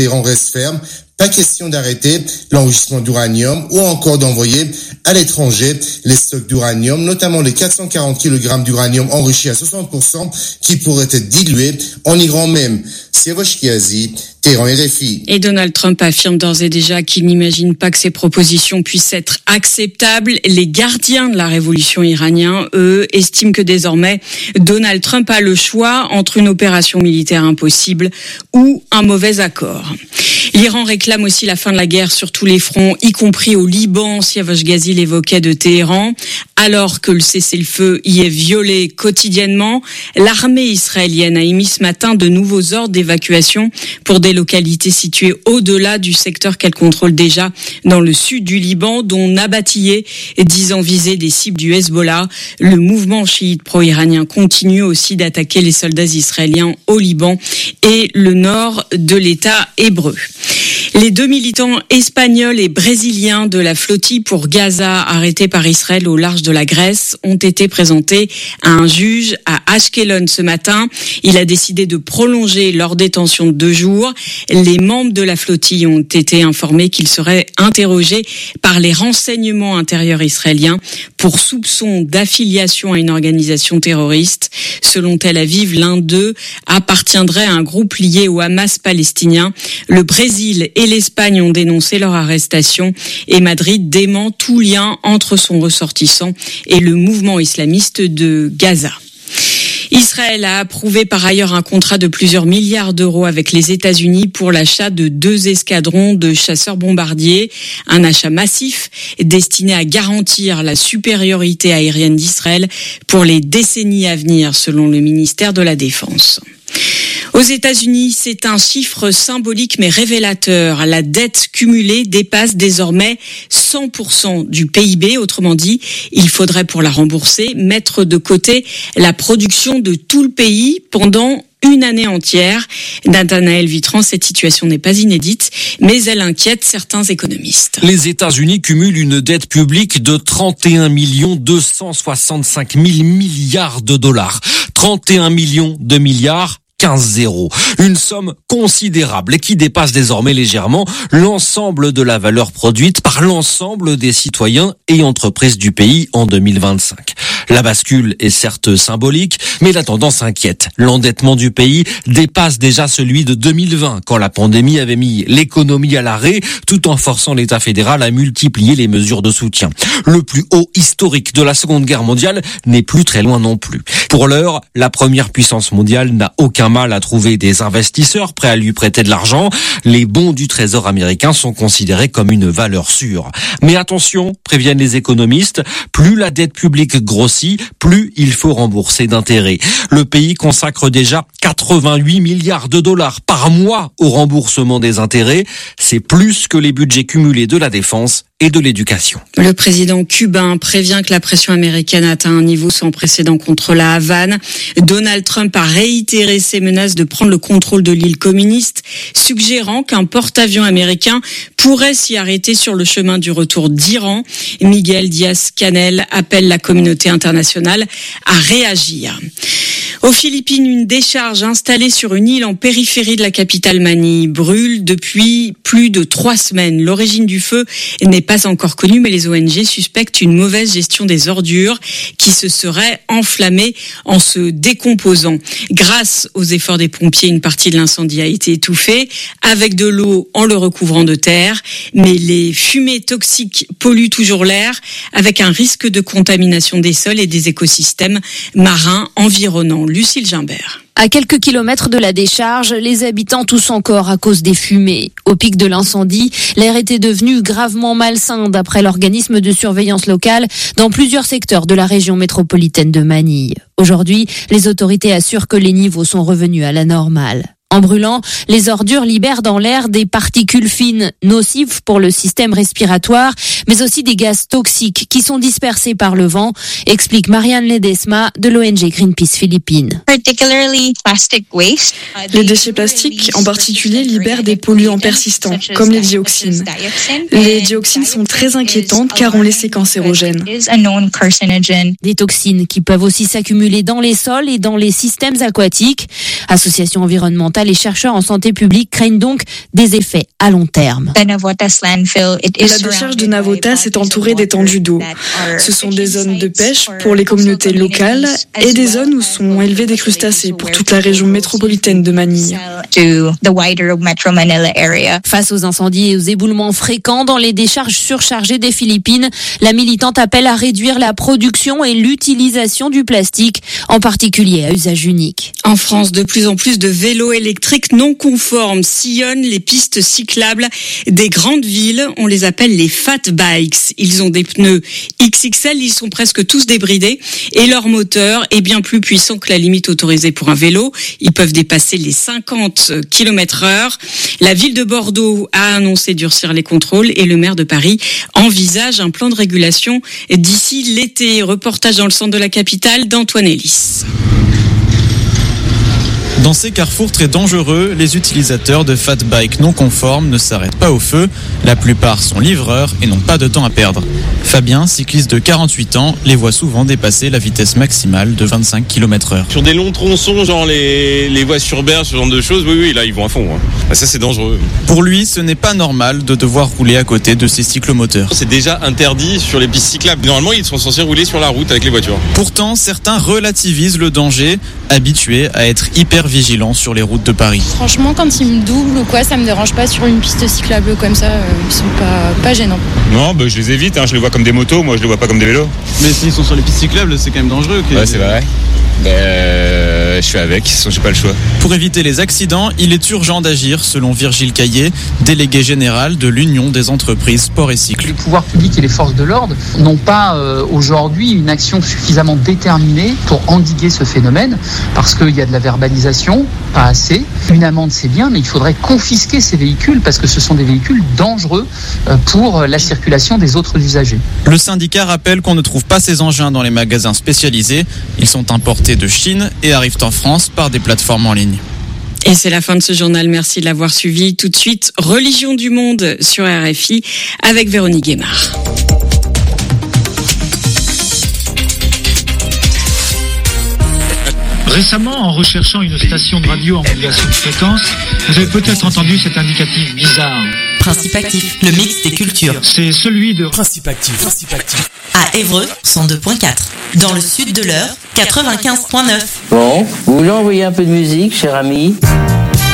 Téhéran reste ferme. Pas question d'arrêter l'enrichissement d'uranium ou encore d'envoyer à l'étranger les stocks d'uranium, notamment les 440 kg d'uranium enrichi à 60% qui pourraient être dilués en Iran même. Siavash Kiazi, Téhéran RFI. Et Donald Trump affirme d'ores et déjà qu'il n'imagine pas que ces propositions puissent être acceptables. Les gardiens de la révolution iranienne, eux, estiment que désormais, Donald Trump a le choix entre une opération militaire impossible ou un mauvais accord. L'Iran réclame aussi la fin de la guerre sur tous les fronts, y compris au Liban, Siavash Ghazi l'évoquait, de Téhéran. Alors que le cessez-le-feu y est violé quotidiennement, l'armée israélienne a émis ce matin de nouveaux ordres d'évacuation pour des localités situées au-delà du secteur qu'elle contrôle déjà dans le sud du Liban, dont Nabatillé, disant viser des cibles du Hezbollah. Le mouvement chiite pro-iranien continue aussi d'attaquer les soldats israéliens au Liban et le nord de l'État hébreu. Les 2 militants espagnols et brésiliens de la flottille pour Gaza, arrêtés par Israël au large de la Grèce, ont été présentés à un juge à Ashkelon ce matin. Il a décidé de prolonger leur détention de 2 jours. Les membres de la flottille ont été informés qu'ils seraient interrogés par les renseignements intérieurs israéliens pour soupçon d'affiliation à une organisation terroriste. Selon Tel Aviv, l'un d'eux appartiendrait à un groupe lié au Hamas palestinien. Le Brésil et l'Espagne ont dénoncé leur arrestation et Madrid dément tout lien entre son ressortissant et le mouvement islamiste de Gaza. Israël a approuvé par ailleurs un contrat de plusieurs milliards d'euros avec les États-Unis pour l'achat de 2 escadrons de chasseurs bombardiers. Un achat massif destiné à garantir la supériorité aérienne d'Israël pour les décennies à venir, selon le ministère de la Défense. Aux États-Unis, c'est un chiffre symbolique mais révélateur. La dette cumulée dépasse désormais 100% du PIB. Autrement dit, il faudrait pour la rembourser mettre de côté la production de tout le pays pendant une année entière. Nathanaël Vitran, cette situation n'est pas inédite, mais elle inquiète certains économistes. Les États-Unis cumulent une dette publique de 31 265 000 milliards de dollars. 31 millions de milliards. 15-0. Une somme considérable et qui dépasse désormais légèrement l'ensemble de la valeur produite par l'ensemble des citoyens et entreprises du pays en 2025. La bascule est certes symbolique, mais la tendance inquiète. L'endettement du pays dépasse déjà celui de 2020, quand la pandémie avait mis l'économie à l'arrêt, tout en forçant l'État fédéral à multiplier les mesures de soutien. Le plus haut historique de la Seconde Guerre mondiale n'est plus très loin non plus. Pour l'heure, la première puissance mondiale n'a aucun mal à trouver des investisseurs prêts à lui prêter de l'argent. Les bons du Trésor américain sont considérés comme une valeur sûre. Mais attention, préviennent les économistes, plus la dette publique grossit, plus il faut rembourser d'intérêts. Le pays consacre déjà 88 milliards de dollars par mois au remboursement des intérêts. C'est plus que les budgets cumulés de la défense et de l'éducation. Le président cubain prévient que la pression américaine atteint un niveau sans précédent contre la Havane. Donald Trump a réitéré ses menaces de prendre le contrôle de l'île communiste, suggérant qu'un porte-avions américain pourrait s'y arrêter sur le chemin du retour d'Iran. Miguel Díaz-Canel appelle la communauté internationale à réagir. Aux Philippines, une décharge installée sur une île en périphérie de la capitale Manille brûle depuis plus de 3 semaines. L'origine du feu n'est pas encore connue, mais les ONG suspectent une mauvaise gestion des ordures qui se seraient enflammées en se décomposant. Grâce aux efforts des pompiers, une partie de l'incendie a été étouffée avec de l'eau en le recouvrant de terre, mais les fumées toxiques polluent toujours l'air avec un risque de contamination des sols et des écosystèmes marins environnants. Lucille Gimbert. À quelques kilomètres de la décharge, les habitants toussent encore à cause des fumées. Au pic de l'incendie, l'air était devenu gravement malsain d'après l'organisme de surveillance locale dans plusieurs secteurs de la région métropolitaine de Manille. Aujourd'hui, les autorités assurent que les niveaux sont revenus à la normale. En brûlant, les ordures libèrent dans l'air des particules fines nocives pour le système respiratoire, mais aussi des gaz toxiques qui sont dispersés par le vent, explique Marianne Ledesma de l'ONG Greenpeace Philippines. Les déchets plastiques, en particulier, libèrent des polluants persistants, comme les dioxines. Les dioxines sont très inquiétantes car on les sait cancérogènes. Des toxines qui peuvent aussi s'accumuler dans les sols et dans les systèmes aquatiques. Association environnementale résultat, les chercheurs en santé publique craignent donc des effets à long terme. La décharge de Navotas est entourée d'étendues d'eau. Ce sont des zones de pêche pour les communautés locales et des zones où sont élevés des crustacés pour toute la région métropolitaine de Manille. Face aux incendies et aux éboulements fréquents dans les décharges surchargées des Philippines, la militante appelle à réduire la production et l'utilisation du plastique, en particulier à usage unique. En France, de plus en plus de vélos électriques non conformes sillonnent les pistes cyclables des grandes villes. On les appelle les fat bikes. Ils ont des pneus XXL, ils sont presque tous débridés et leur moteur est bien plus puissant que la limite autorisée pour un vélo. Ils peuvent dépasser les 50 km/h. La ville de Bordeaux a annoncé durcir les contrôles et le maire de Paris envisage un plan de régulation d'ici l'été. Reportage dans le centre de la capitale d'Antoine Ellis. Dans ces carrefours très dangereux, les utilisateurs de fat bikes non conformes ne s'arrêtent pas au feu. La plupart sont livreurs et n'ont pas de temps à perdre. Fabien, cycliste de 48 ans, les voit souvent dépasser la vitesse maximale de 25 km/h. Sur des longs tronçons, genre les voies sur berge, ce genre de choses, oui, là ils vont à fond. Ça c'est dangereux. Pour lui, ce n'est pas normal de devoir rouler à côté de ces cyclomoteurs. C'est déjà interdit sur les pistes cyclables. Normalement, ils sont censés rouler sur la route avec les voitures. Pourtant, certains relativisent le danger, habitués à être hyper vigilants sur les routes de Paris. Franchement, quand ils me doublent ou quoi, ça me dérange pas sur une piste cyclable comme ça, ils sont pas gênants. Non, je les évite, je les vois comme des motos, moi je les vois pas comme des vélos. Mais s'ils sont sur les pistes cyclables, c'est quand même dangereux. Ouais, c'est vrai. Je suis avec, j'ai pas le choix. Pour éviter les accidents, il est urgent d'agir, selon Virgile Caillé, délégué général de l'Union des entreprises sport et cycle. Les pouvoirs publics et les forces de l'ordre n'ont pas aujourd'hui une action suffisamment déterminée pour endiguer ce phénomène, parce qu'il y a de la verbalisation, pas assez. Une amende c'est bien, mais il faudrait confisquer ces véhicules, parce que ce sont des véhicules dangereux pour la circulation des autres usagers. Le syndicat rappelle qu'on ne trouve pas ces engins dans les magasins spécialisés. Ils sont importés de Chine et arrivent en France par des plateformes en ligne. Et c'est la fin de ce journal. Merci de l'avoir suivi. Tout de suite, Religion du monde sur RFI avec Véronique Guémard. Récemment, en recherchant une station de radio en modulation de fréquence, vous avez peut-être entendu cet indicatif bizarre. Principe actif, le mix des cultures. C'est celui de Principe actif. À Évreux, 102.4. Dans le sud de l'Eure, 95.9. Bon, vous voulez envoyer un peu de musique, cher ami ?